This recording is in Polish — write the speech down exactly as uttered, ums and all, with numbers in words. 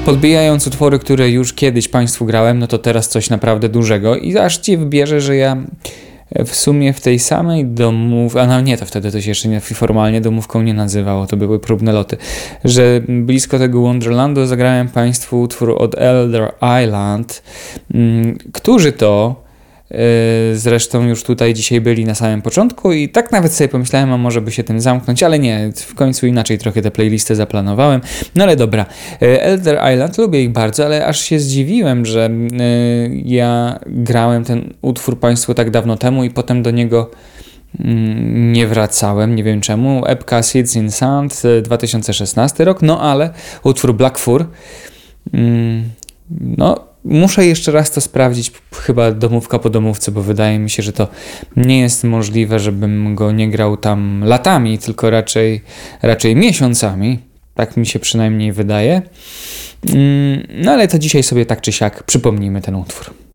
Podbijając utwory, które już kiedyś Państwu grałem, no to teraz coś naprawdę dużego i aż Ci wybierze, że ja w sumie w tej samej domów, a no nie, to wtedy to się jeszcze nie, formalnie domówką nie nazywało, to były próbne loty, że blisko tego Wonderlandu zagrałem Państwu utwór od Elder Island, którzy to zresztą już tutaj dzisiaj byli na samym początku i tak nawet sobie pomyślałem, a może by się tym zamknąć, ale nie, w końcu inaczej trochę tę playlistę zaplanowałem. No ale dobra, Elder Island, lubię ich bardzo, ale aż się zdziwiłem, że ja grałem ten utwór Państwu tak dawno temu i potem do niego nie wracałem, nie wiem czemu. Epka Seeds in Sand, dwa tysiące szesnasty rok, no ale utwór Black Fur, no muszę jeszcze raz to sprawdzić, chyba domówka po domówce, bo wydaje mi się, że to nie jest możliwe, żebym go nie grał tam latami, tylko raczej, raczej miesiącami. Tak mi się przynajmniej wydaje. No ale to dzisiaj sobie tak czy siak przypomnijmy ten utwór.